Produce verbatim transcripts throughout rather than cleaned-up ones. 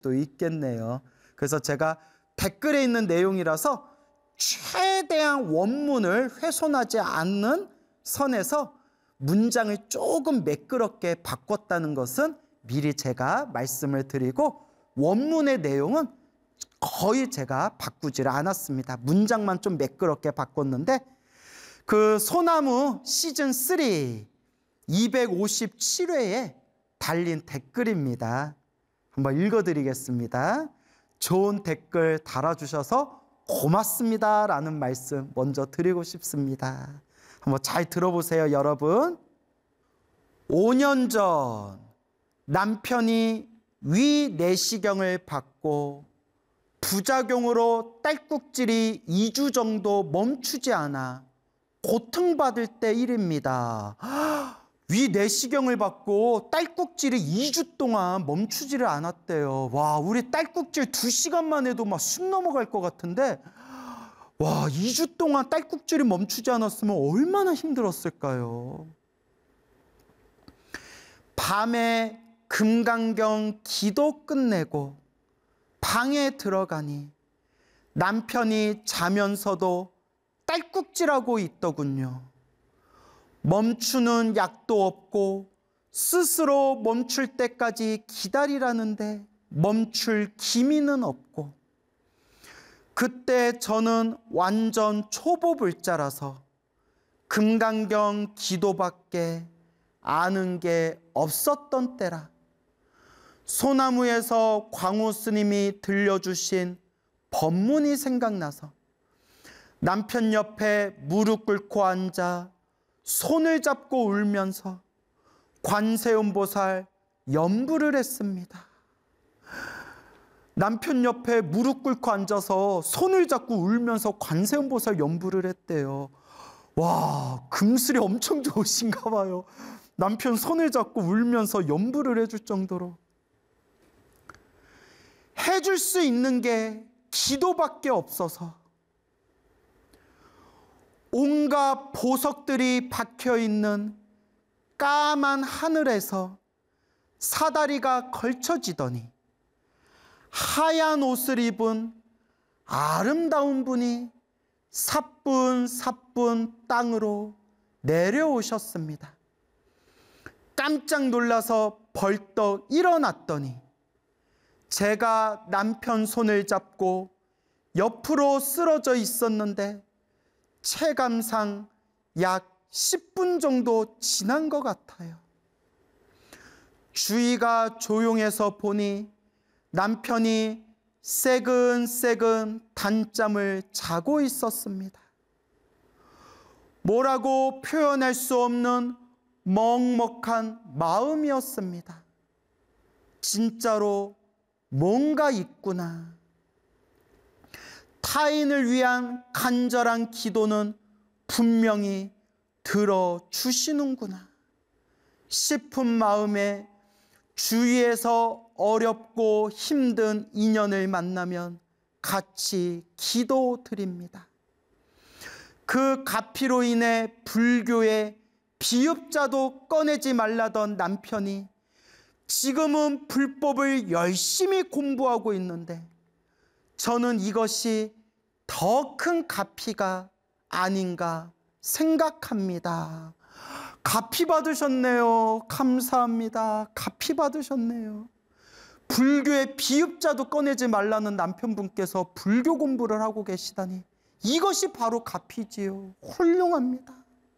수도 있겠네요. 그래서 제가 댓글에 있는 내용이라서 최대한 원문을 훼손하지 않는 선에서 문장을 조금 매끄럽게 바꿨다는 것은 미리 제가 말씀을 드리고, 원문의 내용은 거의 제가 바꾸지를 않았습니다. 문장만 좀 매끄럽게 바꿨는데, 그 소나무 시즌 삼 이백오십칠 회에 달린 댓글입니다. 한번 읽어드리겠습니다. 좋은 댓글 달아주셔서 고맙습니다 라는 말씀 먼저 드리고 싶습니다. 한번 잘 들어보세요, 여러분. 오 년 전 남편이 위 내시경을 받고 부작용으로 딸꾹질이 이 주 정도 멈추지 않아 고통받을 때 일입니다. 위 내시경을 받고 딸꾹질이 이 주 동안 멈추지를 않았대요. 와, 우리 딸꾹질 두 시간만 해도 막 숨 넘어갈 것 같은데, 와, 이 주 동안 딸꾹질이 멈추지 않았으면 얼마나 힘들었을까요? 밤에 금강경 기도 끝내고 방에 들어가니 남편이 자면서도 딸꾹질하고 있더군요. 멈추는 약도 없고 스스로 멈출 때까지 기다리라는데 멈출 기미는 없고, 그때 저는 완전 초보불자라서 금강경 기도밖에 아는 게 없었던 때라 소나무에서 광우 스님이 들려주신 법문이 생각나서 남편 옆에 무릎 꿇고 앉아 손을 잡고 울면서 관세음보살 연부를 했습니다. 남편 옆에 무릎 꿇고 앉아서 손을 잡고 울면서 관세음보살 연부를 했대요. 와, 금슬이 엄청 좋으신가 봐요. 남편 손을 잡고 울면서 연부를 해줄 정도로. 해줄 수 있는 게 기도밖에 없어서 온갖 보석들이 박혀있는 까만 하늘에서 사다리가 걸쳐지더니 하얀 옷을 입은 아름다운 분이 사뿐사뿐 땅으로 내려오셨습니다. 깜짝 놀라서 벌떡 일어났더니 제가 남편 손을 잡고 옆으로 쓰러져 있었는데 체감상 약 십 분 정도 지난 것 같아요. 주위가 조용해서 보니 남편이 새근새근 단잠을 자고 있었습니다. 뭐라고 표현할 수 없는 먹먹한 마음이었습니다. 진짜로 뭔가 있구나. 타인을 위한 간절한 기도는 분명히 들어주시는구나 싶은 마음에 주위에서 어렵고 힘든 인연을 만나면 같이 기도드립니다. 그 가피로 인해 불교의 비읍자도 꺼내지 말라던 남편이 지금은 불법을 열심히 공부하고 있는데 저는 이것이 더 큰 가피가 아닌가 생각합니다. 가피 받으셨네요. 감사합니다. 가피 받으셨네요. 불교의 비읍자도 꺼내지 말라는 남편분께서 불교 공부를 하고 계시다니 이것이 바로 가피지요. 훌륭합니다.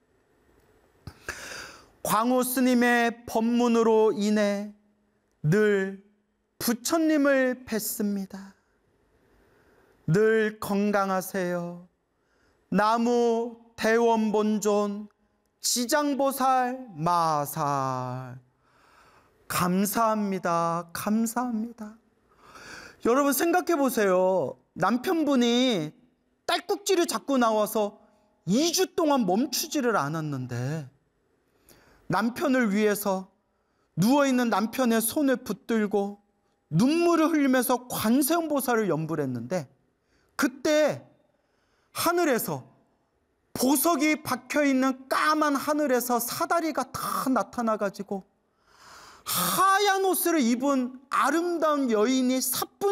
광우 스님의 법문으로 인해 늘 부처님을 뵙습니다. 늘 건강하세요. 나무 대원본존 지장보살 마살. 감사합니다. 감사합니다. 여러분 생각해 보세요. 남편분이 딸꾹질이 자꾸 나와서 이 주 동안 멈추지를 않았는데 남편을 위해서 누워있는 남편의 손을 붙들고 눈물을 흘리면서 관세음보살을 연부를 했는데 그때 하늘에서 보석이 박혀있는 까만 하늘에서 사다리가 다 나타나가지고 하얀 옷을 입은 아름다운 여인이 사뿐